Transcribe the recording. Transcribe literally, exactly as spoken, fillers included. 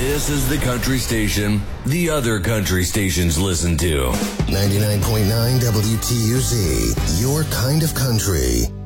This is the country station the other country stations listen to. ninety-nine point nine W T U Z, your kind of country.